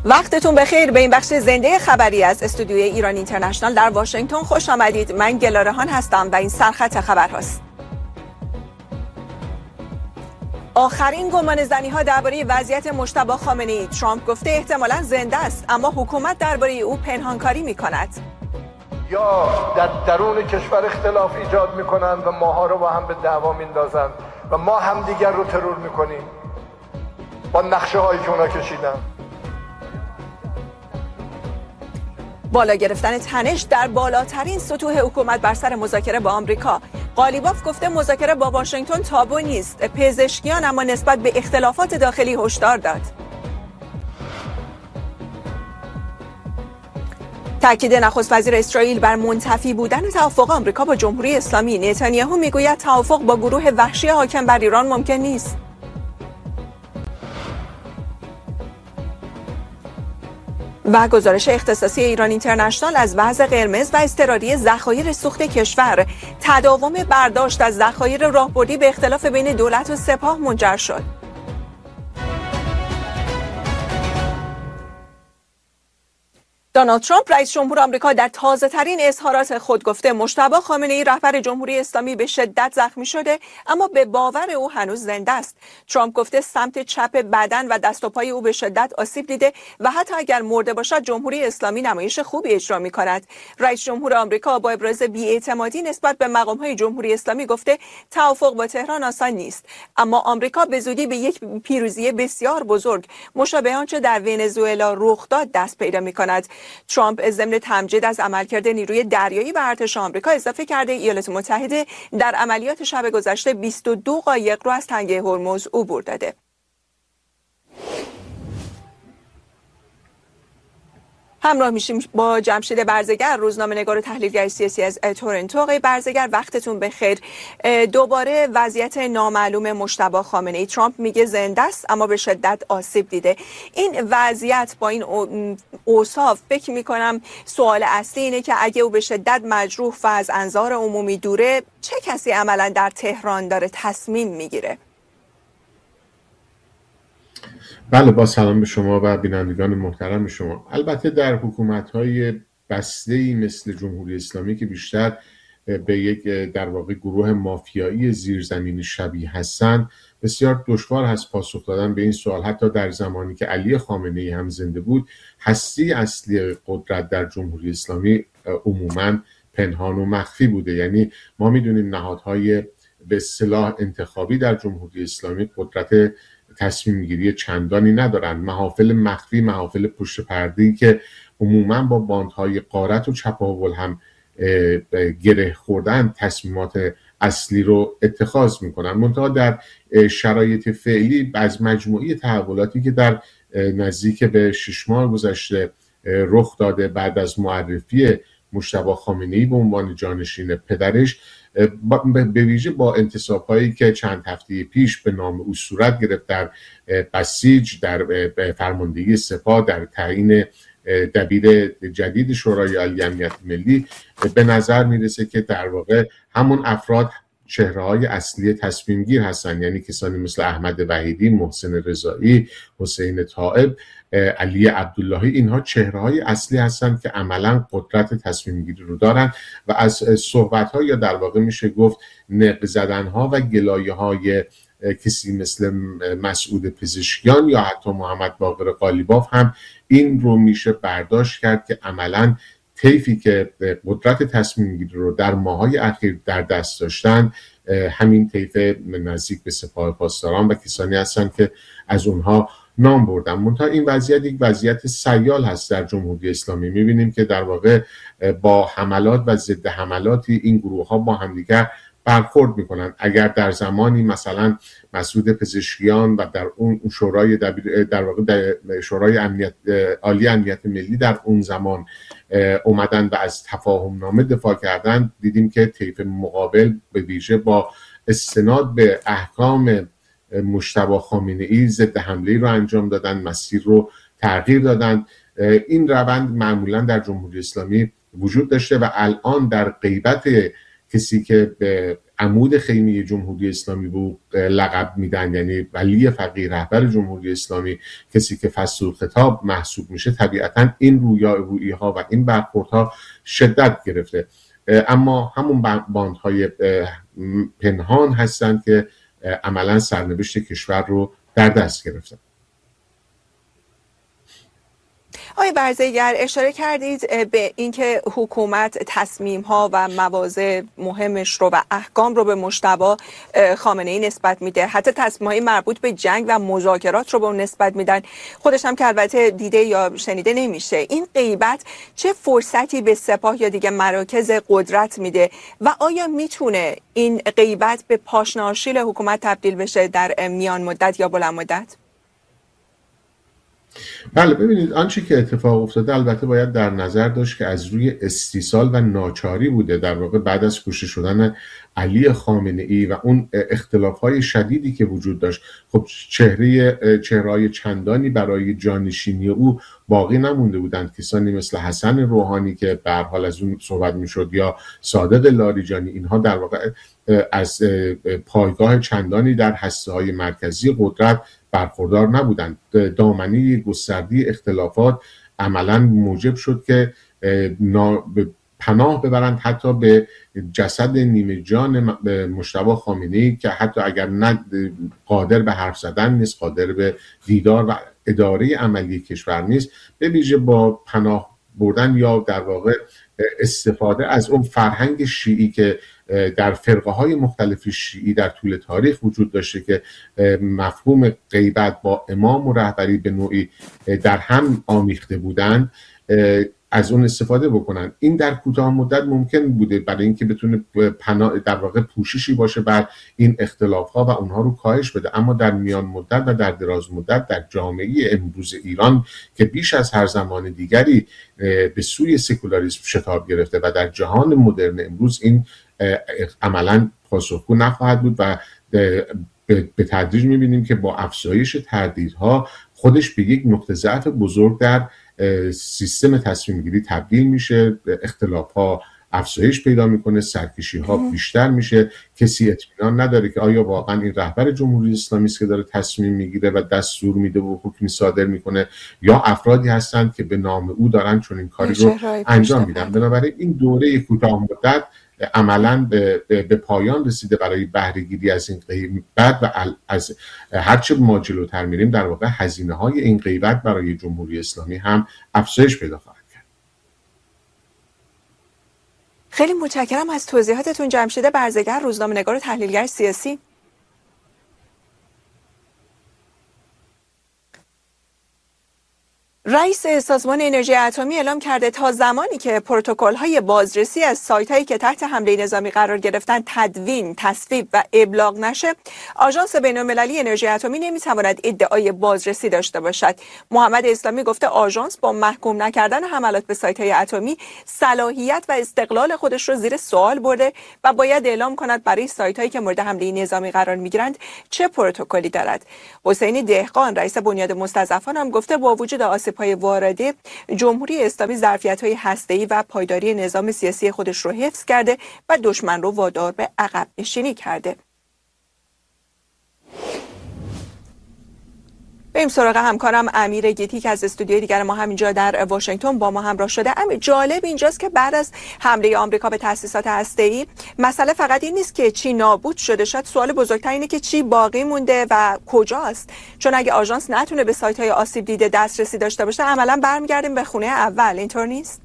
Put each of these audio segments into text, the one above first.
وقتتون بخیر. به این بخش زنده خبری از استودیوی ایران اینترنشنال در واشنگتن خوش آمدید. من گلارهان هستم و این سرخط خبرهاست. آخرین گمانه‌زنی‌ها درباره وضعیت مجتبی خامنه‌ای. ترامپ گفته احتمالاً زنده است اما حکومت درباره او پنهانکاری می‌کند. یا در درون کشور اختلاف ایجاد می‌کنند و ماها رو با هم به دعوا می‌اندازند و ما همدیگر رو ترور می‌کنیم با نقشه‌هایی که اونا کشیدن. بالا گرفتن تنش در بالاترین سطوح حکومت بر سر مذاکره با آمریکا. قالیباف گفته مذاکره با واشنگتن تابو نیست. پزشکیان اما نسبت به اختلافات داخلی هشدار داد. تاکید نخست وزیر اسرائیل بر منتفی بودن توافق آمریکا با جمهوری اسلامی. نتانیاهو میگوید توافق با گروه وحشی حاکم بر ایران ممکن نیست. و گزارش اختصاصی ایران اینترنشنال از وضع قرمز و اضطراری ذخایر سوخت کشور. تداوم برداشت از ذخایر راهبردی به اختلاف بین دولت و سپاه منجر شد. دونالد ترامپ رئیس جمهور آمریکا در تازه‌ترین اظهارات خود گفته مجتبی خامنه‌ای رهبر جمهوری اسلامی به شدت زخمی شده اما به باور او هنوز زنده است. ترامپ گفته سمت چپ بدن و دست و پای او به شدت آسیب دیده و حتی اگر مرده باشد جمهوری اسلامی نمایش خوبی اجرا می‌کند. رئیس جمهور آمریکا با ابراز بی‌اعتمادی نسبت به مقام‌های جمهوری اسلامی گفته توافق با تهران آسان نیست اما آمریکا به زودی به یک پیروزی بسیار بزرگ مشابه آنچه در ونزوئلا رخ داد دست پیدا می‌کند. ترامپ ضمن تمجید از عملکرد نیروی دریایی و ارتش آمریکا اضافه کرده ایالات متحده در عملیات شب گذشته 22 قایق رو از تنگه هرمز عبور داده. همراه میشیم با جمشید برزگر، روزنامه‌نگار و تحلیلگر سیاسی از تورنتو. آقای برزگر وقتتون بخیر. دوباره وضعیت نامعلوم مجتبی خامنه‌ای. ترامپ میگه زنده است اما به شدت آسیب دیده. این وضعیت با این اوصاف فکر میکنم سوال اصلی اینه که اگه او به شدت مجروح و از انظار عمومی دوره، چه کسی عملا در تهران داره تصمیم میگیره؟ بله، با سلام به شما و بینندگان محترم شما. البته در حکومت‌های بسته‌ای مثل جمهوری اسلامی که بیشتر به یک در واقع گروه مافیایی زیرزمینی شبیه هستند، بسیار دشوار هست پاسخ دادن به این سوال. حتی در زمانی که علی خامنه‌ای هم زنده بود، هستی اصلی قدرت در جمهوری اسلامی عموماً پنهان و مخفی بوده. یعنی ما می‌دونیم نهادهای به اصطلاح انتخابی در جمهوری اسلامی قدرت تصمیم گیری چندانی ندارند. محافل مخفی، محافل پشت پرده‌ای که عموماً با باندهای غارت و چپاول هم گره خوردن تصمیمات اصلی رو اتخاذ میکنن. منتها در شرایط فعلی از مجموعی تحولاتی که در نزدیک به 6 ماه گذشته رخ داده بعد از معرفی مجتبی خامنه‌ای به عنوان جانشین پدرش، به ویژه با انتصاب‌هایی که چند هفته پیش به نام او صورت گرفت در بسیج، در فرماندهی سپاه، در تعیین دبیر جدید شورای عالی امنیت ملی، به نظر میرسه که در واقع همون افراد چهره‌های اصلی تصمیم گیر هستن. یعنی کسانی مثل احمد وحیدی، محسن رضایی، حسین طائب، علی عبداللهی، اینها چهره‌های اصلی هستند که عملاً قدرت تصمیم گیری رو دارن و از صحبت‌ها یا در واقع میشه گفت نق زدن‌ها و گلایه‌های کسی مثل مسعود پزشکیان یا حتی محمد باقر قالیباف هم این رو میشه برداشت کرد که عملاً طیفی که قدرت تصمیم گیری رو در ماه‌های اخیر در دست داشتن همین طیف نزدیک به سپاه پاسداران و کسانی هستند که از اونها نام بردن. منتها این وضعیت یک وضعیت سیال هست در جمهوری اسلامی. می‌بینیم که در واقع با حملات و ضد حملاتی این گروه‌ها با همدیگر برخورد میکنن. اگر در زمانی مثلا مسعود پزشکیان و در اون شورای در واقع در شورای عالی امنیت ملی در اون زمان اومدن و از تفاهم نامه دفاع کردن، دیدیم که طیف مقابل به ویژه با استناد به احکام مجتبی خامنه‌ای ضد حمله رو انجام دادن، مسیر رو تغییر دادن. این روند معمولا در جمهوری اسلامی وجود داشته و الان در غیبت کسی که به عمود خیمه جمهوری اسلامی به لقب میدن، یعنی ولی فقیه رهبر جمهوری اسلامی، کسی که فصل خطاب محسوب میشه، طبیعتا این رویی‌ها و این برخوردها شدت گرفته. اما همون باندهای پنهان هستند که عملا سرنوشت کشور رو در دست گرفتن. آقای برزگر، اشاره کردید به اینکه حکومت تصمیم‌ها و مواضع مهمش رو و احکام رو به مجتبی خامنه‌ای نسبت میده، حتی تصمیم‌های مربوط به جنگ و مذاکرات رو به اون نسبت میدن، خودش هم که البته دیده یا شنیده نمیشه. این غیبت چه فرصتی به سپاه یا دیگه مراکز قدرت میده و آیا میتونه این غیبت به پاشناشیل حکومت تبدیل بشه در میان مدت یا بلند مدت؟ بله، ببینید آنچه که اتفاق افتاده البته باید در نظر داشت که از روی استیصال و ناچاری بوده. در واقع بعد از کشته شدن علی خامنه‌ای و اون اختلاف‌های شدیدی که وجود داشت، خب چهره‌های چندانی برای جانشینی او باقی نمونده بودند. کسانی مثل حسن روحانی که به هر حال از اون صحبت می‌شد یا صادق لاریجانی، اینها در واقع از پایگاه چندانی در هسته‌های مرکزی قدرت برخوردار نبودند. دامنه گسترده اختلافات عملاً موجب شد که پناه ببرند حتی به جسد نیمه جان مجتبی خامنه‌ای که حتی اگر نه قادر به حرف زدن نیست، قادر به دیدار و اداره عملی کشور نیست، به ویژه با پناه بردن یا در واقع استفاده از اون فرهنگ شیعی که در فرقه‌های مختلف شیعی در طول تاریخ وجود داشته که مفهوم غیبت با امام و رهبری به نوعی در هم آمیخته بودند، از اون استفاده بکنن. این در کوتاه مدت ممکن بوده برای اینکه بتونه در واقع پوششی باشه بر این اختلاف‌ها و اونها رو کاهش بده، اما در میان مدت و در دراز مدت در جامعه امروز ایران که بیش از هر زمان دیگری به سوی سکولاریسم شتاب گرفته و در جهان مدرن امروز این عملاً پاسخگو نخواهد بود و به تدریج می‌بینیم که با افزایش تردیدها خودش به یک نقطه ضعف بزرگ در سیستم تصمیم گیری تبدیل میشه. اختلاف‌ها افزایش پیدا میکنه، سرکشی‌ها بیشتر میشه، کسی اطمینان نداره که آیا واقعا این رهبر جمهوری اسلامی است که داره تصمیم میگیره و دستور میده و حکمی صادر میکنه یا افرادی هستند که به نام او دارن چون این کاری رو انجام میدن. بنابراین این دوره کوتاه مدت عملاً به پایان رسیده برای بهره گیری از این غیبت و از هرچه ما جلوتر میریم در واقع هزینه‌های این غیبت برای جمهوری اسلامی هم افزایش پیدا خواهد کرد. خیلی متشکرم از توضیحاتتون. جمشید برزگر، روزنامه‌نگار و تحلیلگر سیاسی. رئیس سازمان انرژی اتمی اعلام کرده تا زمانی که پروتکل‌های بازرسی از سایت‌هایی که تحت حمله نظامی قرار گرفتن تدوین، تصویب و ابلاغ نشه، آژانس بین‌المللی انرژی اتمی نمی‌تواند ادعای بازرسی داشته باشد. محمد اسلامی گفته آژانس با محکوم نکردن حملات به سایت‌های اتمی صلاحیت و استقلال خودش را زیر سوال برده و باید اعلام کند برای سایت‌هایی که مورد حمله نظامی قرار می‌گیرند چه پروتکلی دارد. حسین دهقان، رئیس بنیاد مستضعفان، هم گفته با وجود پای وارده جمهوری اسلامی ظرفیت‌های هسته‌ای و پایداری نظام سیاسی خودش رو حفظ کرده و دشمن رو وادار به عقب نشینی کرده. بریم سراغ همکارم امیر گیتی که از استودیوی دیگر ما همینجا در واشنگتن با ما همراه شده. امیر، جالب اینجاست که بعد از حمله آمریکا به تأسیسات هسته‌ای مسئله فقط این نیست که چی نابود شده، شاید سوال بزرگتر اینه که چی باقی مونده و کجاست. چون اگه آژانس نتونه به سایت‌های آسیب دیده دسترسی داشته باشه عملاً برمیگردیم به خونه اول، اینطور نیست؟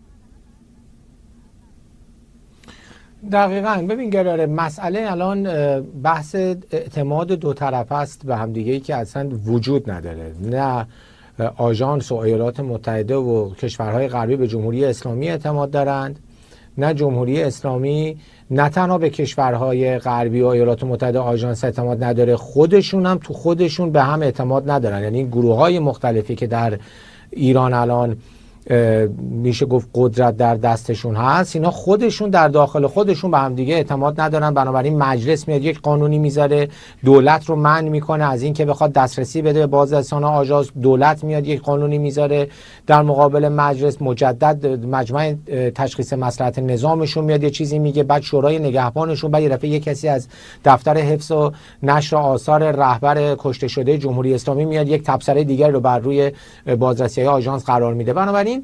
دقیقاً. ببین گراره، مسئله الان بحث اعتماد دو طرفه است به همدیگه‌ای که اصلا وجود نداره. نه آژانس و ایالات متحده و کشورهای غربی به جمهوری اسلامی اعتماد دارند، نه جمهوری اسلامی نه تنها به کشورهای غربی و ایالات متحده آژانس اعتماد نداره، خودشون هم تو خودشون به هم اعتماد ندارن. یعنی این گروه‌های مختلفی که در ایران الان میشه گفت قدرت در دستشون هست، اینا خودشون در داخل خودشون به هم دیگه اعتماد ندارن. بنابراین مجلس میاد یک قانونی میذاره، دولت رو منع میکنه از این که بخواد دسترسی بده به بازرسان آژانس، دولت میاد یک قانونی میذاره در مقابل مجلس، مجدد مجمع تشخیص مصلحت نظامشون میاد یه چیزی میگه، بعد شورای نگهبانشون بعد یه دفعه یک کسی از دفتر حفظ و نشر آثار رهبر کشته شده جمهوری اسلامی میاد یک تبصره دیگر رو بر روی بازرسی‌های آژانس قرار میده. بنابراین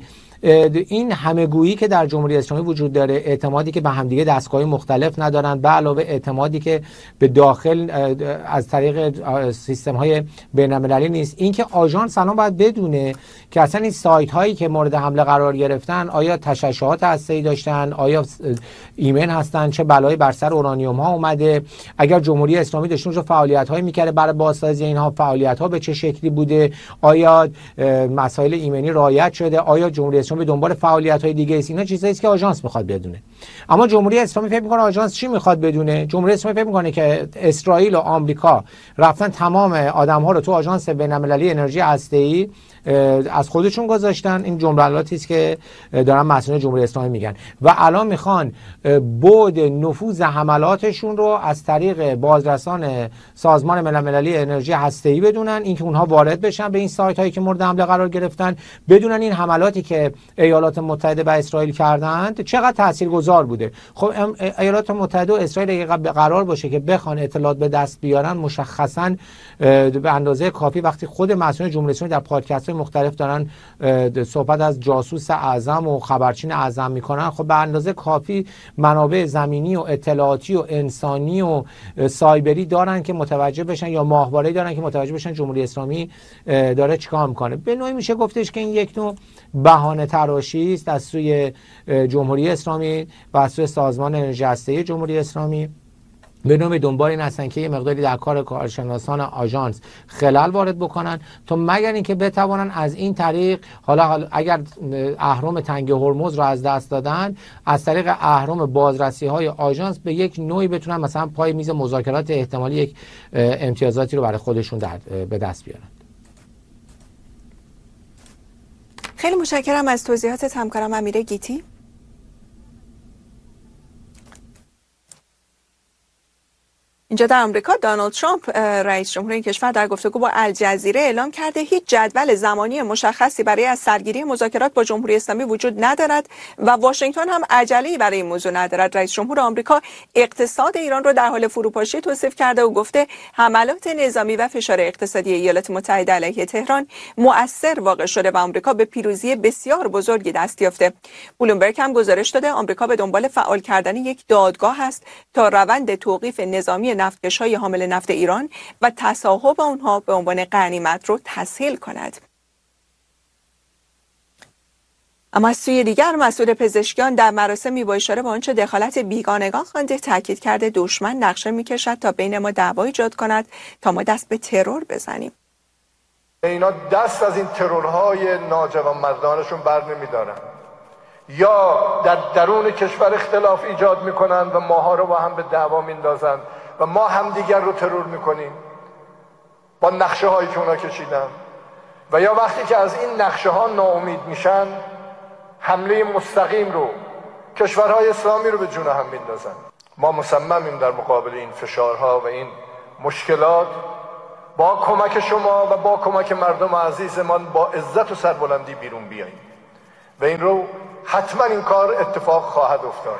این همه‌گویی که در جمهوری اسلامی وجود داره، اعتمادی که به همدیگه دستگاه مختلف ندارن، به علاوه اعتمادی که به داخل از طریق سیستم‌های بین‌المللی نیست، این که آژانس الان باید بدونه که اصلا این سایت هایی که مورد حمله قرار گرفتن آیا تشعشعات هسته‌ای داشتن، آیا ایمن هستن، چه بلایی بر سر اورانیوم ها اومده، اگر جمهوری اسلامی داشت اونجا فعالیت‌هایی می‌کرده برای بازسازی اینها، فعالیت‌ها به چه شکلی بوده، آیا مسائل ایمنی رعایت شده، آیا جمهوری اسلامی به دنبال فعالیت‌های دیگه است. اینا چیزایی است که آژانس می‌خواد بدونه. اما جمهوری اسلامی فکر می‌کنه آژانس چی می‌خواد بدونه؟ جمهوری اسلامی فکر می‌کنه که اسرائیل و آمریکا رفتن تمام آدم‌ها رو تو آژانس بین‌المللی انرژی هسته‌ای از خودشون گذاشتن. این جملاتی است که دارن مسئولین جمهوری اسلامی میگن و الان میخوان بعد نفوذ حملاتشون رو از طریق بازرسان سازمان ملل انرژی هسته‌ای بدونن، اینکه اونها وارد بشن به این سایت هایی که مورد حمله قرار گرفتن، بدونن این حملاتی که ایالات متحده به اسرائیل کردند چقدر تاثیرگذار بوده. خب ایالات متحده و اسرائیل اگه قرار باشه که بخوان اطلاعات به دست بیارن، مشخصا به اندازه کافی وقتی خود مسئولین جمهوری اسلامی در پادکست مختلف دارن صحبت از جاسوس اعظم و خبرچین اعظم میکنن، خب به اندازه کافی منابع زمینی و اطلاعاتی و انسانی و سایبری دارن که متوجه بشن، یا ماهواره‌ای دارن که متوجه بشن جمهوری اسلامی داره چیکار میکنه. به نوعی میشه گفتش که این یک نوع بهانه تراشی است از سوی جمهوری اسلامی و از سوی سازمان انرژی هسته‌ای جمهوری اسلامی، به نوع دنبال این هستن که یه مقداری در کار کارشناسان آژانس خلل وارد بکنن تا مگر اینکه بتوانن از این طریق، حالا اگر اهرم تنگ هرمز رو از دست دادن، از طریق اهرم بازرسی های آژانس به یک نوعی بتونن مثلا پای میز مذاکرات احتمالی یک امتیازاتی رو برای خودشون به دست بیارن. خیلی متشکرم از توضیحاتت همکارم امیره گیتی. اینجا در آمریکا دونالد ترامپ رئیس جمهور این کشور در گفتگو با الجزیره اعلام کرده هیچ جدول زمانی مشخصی برای از سرگیری مذاکرات با جمهوری اسلامی وجود ندارد و واشنگتن هم عجله‌ای برای این موضوع ندارد. رئیس جمهور آمریکا اقتصاد ایران را در حال فروپاشی توصیف کرده و گفته حملات نظامی و فشار اقتصادی ایالات متحده علیه تهران مؤثر واقع شده و آمریکا به پیروزی بسیار بزرگی دست یافته. بلومبرگ هم گزارش داده آمریکا به دنبال فعال کردن یک دادگاه است تا روند توقیف نظامی نفتکش‌های حامل نفت ایران و تصاحب آنها به عنوان غنیمت رو تسهیل کند. اما از سوی دیگر مسئول پزشکیان در مراسمی با اشاره به آنچه دخالت بیگانگان خوانده تاکید کرده دشمن نقشه می‌کشد تا بین ما دعوا ایجاد کند تا ما دست به ترور بزنیم. اینا دست از این ترورهای ناجوانمردانشون بر نمی‌دارن، یا در درون کشور اختلاف ایجاد می‌کنند و ماها رو با هم به دعوا میندازند و ما همدیگر رو ترور میکنیم با نقشه هایی که اونا کشیدن، و یا وقتی که از این نقشه ها ناامید میشن حمله مستقیم رو کشورهای اسلامی رو به جون هم میندازن. ما مصممیم در مقابل این فشارها و این مشکلات با کمک شما و با کمک مردم عزیزمان با عزت و سربلندی بیرون بیاییم و این رو حتما این کار اتفاق خواهد افتاد.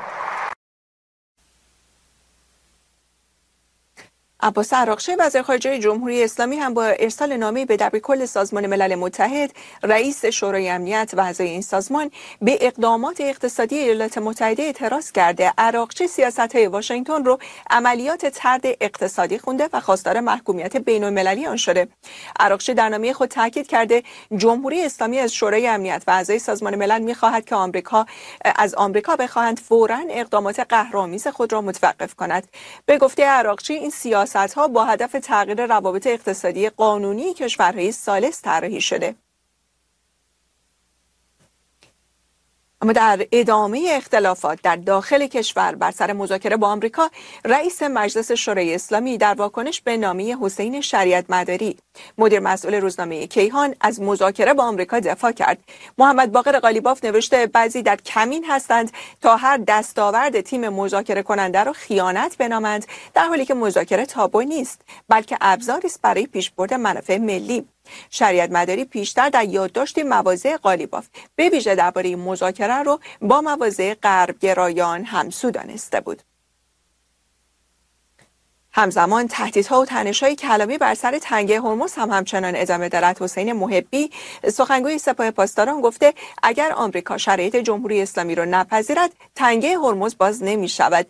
عباس عراقچی وزیر خارجه جمهوری اسلامی هم با ارسال نامه‌ای به دبیرکل سازمان ملل متحد، رئیس شورای امنیت و اعضای این سازمان به اقدامات اقتصادی ایالات متحده اعتراض کرده. عراقچی سیاست‌های واشنگتن رو عملیات طرد اقتصادی خونده و خواستار محکومیت بین‌المللی آن شده. عراقچی در نامه خود تاکید کرده جمهوری اسلامی از شورای امنیت و اعضای سازمان ملل می‌خواهد که از آمریکا بخواهند فوراً اقدامات قهرآمیز خود را متوقف کند. به گفته عراقچی این سیاست‌ها با هدف تغییر روابط اقتصادی قانونی کشورهای ثالث طراحی شده. اما در ادامه اختلافات در داخل کشور بر سر مذاکره با آمریکا، رئیس مجلس شورای اسلامی در واکنش به نامه حسین شریعت مداری، مدیر مسئول روزنامه کیهان، از مذاکره با آمریکا دفاع کرد. محمد باقر قالیباف نوشته بعضی در کمین هستند تا هر دستاورد تیم مذاکره کننده را خیانت بنامند، در حالی که مذاکره تابو نیست، بلکه ابزاری است برای پیشبرد منافع ملی. شریعت مداری پیشتر در یادداشت مواضع قالیباف به ویژه درباره مذاکره رو با مواضع غربگرایان همسو دانسته بود. همزمان تهدیدها و تنش‌های کلامی بر سر تنگه هرمز هم همچنان ادامه دارد. حسین محبی، سخنگوی سپاه پاسداران، گفته اگر آمریکا شرایط جمهوری اسلامی را نپذیرد، تنگه هرمز باز نمی‌شود.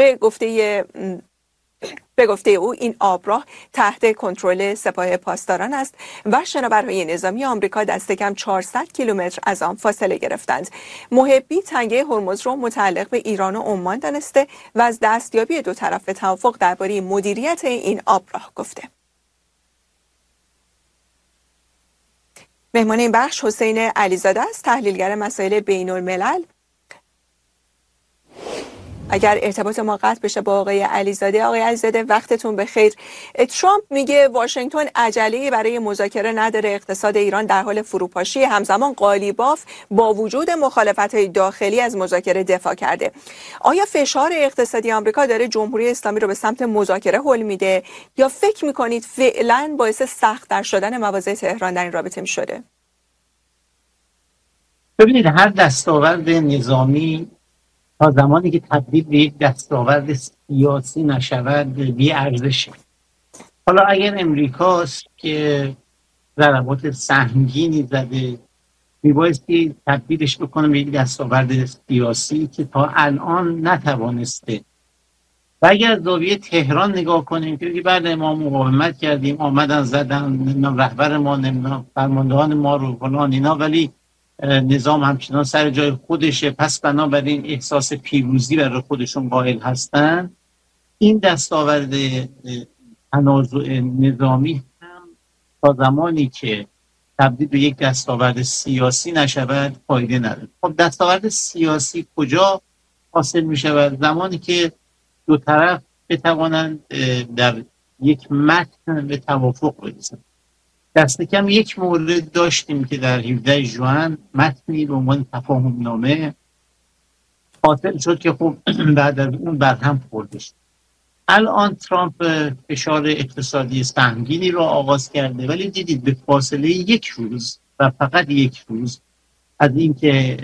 به گفته او این آبراه تحت کنترل سپاه پاسداران است و شناورهای نظامی آمریکا دست کم 400 کیلومتر از آن فاصله گرفتند. محبی تنگه هرمز را متعلق به ایران و عمان دانسته و از دستیابی دو طرف به توافق درباره مدیریت این آبراه گفته. مهمان این بخش حسین علیزاده است، تحلیلگر مسائل بین الملل. اگر ارتباط ما قطع بشه با آقای علیزاده، وقتتون بخیر. ترامپ میگه واشنگتن عجله‌ای برای مذاکره نداره، اقتصاد ایران در حال فروپاشی. همزمان قالیباف با وجود مخالفت‌های داخلی از مذاکره دفاع کرده. آیا فشار اقتصادی آمریکا داره جمهوری اسلامی رو به سمت مذاکره هل میده یا فکر میکنید فعلا باعث سخت‌تر شدن مواضع تهران در این رابطه میشده؟ ببینید، هر دستاورد نظامی تا زمانی که تبدیل به یک دستاورد سیاسی نشود بی ارزشه. حالا اگر امریکاست که ضربات سهمگینی زده، میبایستی تبدیلش بکنه به یک دستاورد سیاسی که تا الان نتوانسته. و اگر از زاویه تهران نگاه کنیم که بعد ما مقاومت کردیم، آمدن زدن رهبر ما، فرماندهان ما رو فلان اینا، ولی نظام همچنان سر جای خودشه، پس بنابراین احساس پیروزی برای خودشون قائل هستن. این دستاورد تنازع نظامی هم تا زمانی که تبدیل به یک دستاورد سیاسی نشود فایده نداره. خب دستاورد سیاسی کجا حاصل می شود؟ زمانی که دو طرف بتوانند در یک متن به توافق برسند. دست کم یک مورد داشتیم که در 17 ژوئن متنی به عنوان تفاهم نامه حاصل شد که خب بعد از اون برهم خورده شد. الان ترامپ فشار اقتصادی سهمگینی را آغاز کرده، ولی دیدید به فاصله یک روز و فقط یک روز از اینکه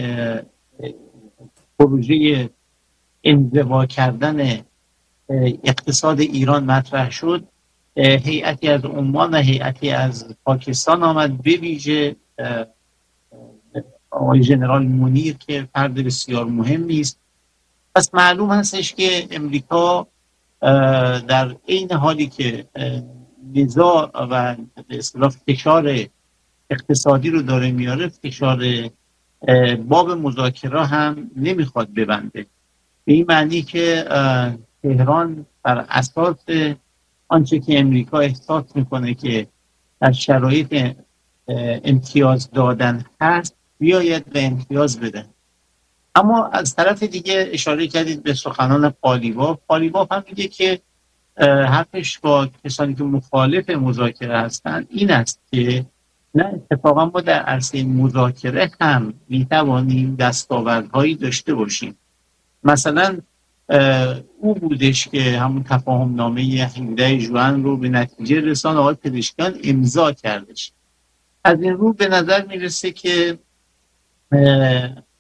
پروژه انزوا کردن اقتصاد ایران مطرح شد، هیئتی از عمان و هیئتی از پاکستان آمد، به ویژه آقای ژنرال منیر که فرد بسیار مهمی است. پس معلوم هستش که امریکا در این حالی که نزاع و به اصطلاح فشار اقتصادی رو داره میاره، فشار باب مذاکره هم نمیخواد ببنده، به این معنی که تهران بر اساس آنچه که امریکا احساس میکنه که در شرایط امتیاز دادن هست بیاید به امتیاز بده. اما از طرف دیگه اشاره کردید به سخنان قالیباف هم میگه که حرفش با کسانی که مخالف مذاکره هستند این است که نه، اتفاقا ما در عرصه مذاکره هم میتوانیم دستاوردهایی داشته باشیم. مثلا او بودش که همون تفاهم نامه 17 ژوئن رو به نتیجه رسان آقای پزشکیان امضا کردش. از این رو به نظر میرسه که